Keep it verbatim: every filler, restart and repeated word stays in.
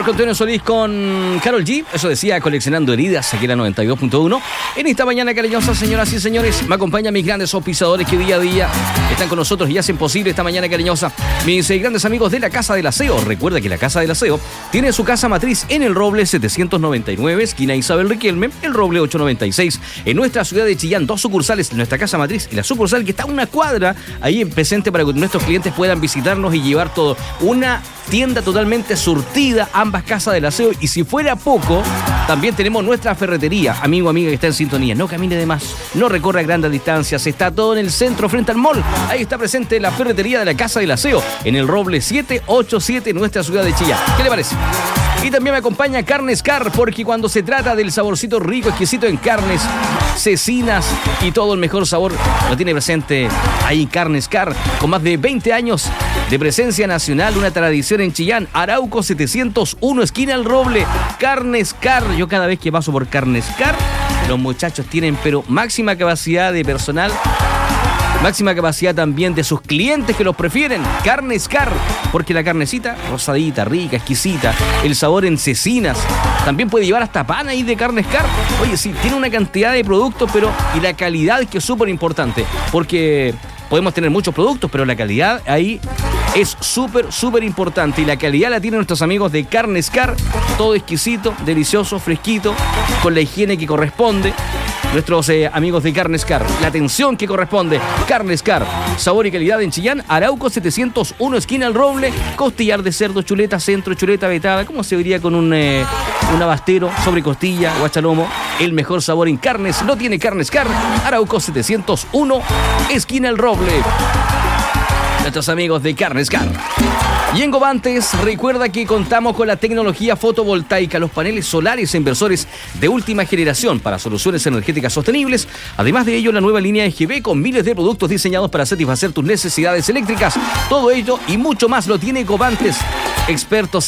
Marco Antonio Solís con Karol G, eso decía, coleccionando heridas, aquí en la noventa y dos punto uno. En esta mañana cariñosa, señoras y señores, me acompañan mis grandes auspiciadores que día a día están con nosotros y hacen posible esta mañana cariñosa. Mis eh, grandes amigos de la Casa del Aseo. Recuerda que la Casa del Aseo tiene su casa matriz en el Roble setecientos noventa y nueve, esquina Isabel Riquelme, el Roble ochocientos noventa y seis. En nuestra ciudad de Chillán, dos sucursales, nuestra casa matriz y la sucursal que está a una cuadra ahí presente para que nuestros clientes puedan visitarnos y llevar todo. Una tienda totalmente surtida, ambas Casas del Aseo. Y si fuera poco, también tenemos nuestra ferretería. Amigo, amiga que está en sintonía, no camine de más, no recorra grandes distancias, está todo en el centro frente al mall. Ahí está presente la ferretería de la Casa del Aseo, en el Roble setecientos ochenta y siete, nuestra ciudad de Chillán. ¿Qué le parece? Y también me acompaña Carnes Car, porque cuando se trata del saborcito rico, exquisito en carnes, cecinas y todo el mejor sabor, lo tiene presente ahí Carnes Car, con más de veinte años de presencia nacional, una tradición en Chillán. Arauco setecientos uno, esquina El Roble. Carnes Car. Yo cada vez que paso por Carnes Car, los muchachos tienen pero máxima capacidad de personal, máxima capacidad también de sus clientes que los prefieren. Carnes Car, porque la carnecita rosadita, rica, exquisita, el sabor en cecinas. También puede llevar hasta pan ahí de Carnes Car. Oye, sí, tiene una cantidad de productos, pero y la calidad que es súper importante, porque podemos tener muchos productos, pero la calidad ahí es súper, súper importante. Y la calidad la tienen nuestros amigos de Carnes Car. Todo exquisito, delicioso, fresquito, con la higiene que corresponde. Nuestros eh, amigos de Carnes Car, la atención que corresponde. Carnes Car, sabor y calidad en Chillán. Arauco setecientos uno, esquina El Roble. Costillar de cerdo, chuleta centro, chuleta vetada. ¿Cómo se vería con un, eh, un abastero sobre costilla, guachalomo? El mejor sabor en carnes lo tiene Carnes Car. Arauco setecientos uno, esquina El Roble. Nuestros amigos de Carnes Car. Y en Govantes, recuerda que contamos con la tecnología fotovoltaica, los paneles solares e inversores de última generación para soluciones energéticas sostenibles. Además de ello, la nueva línea E G B con miles de productos diseñados para satisfacer tus necesidades eléctricas. Todo ello y mucho más lo tiene Govantes, expertos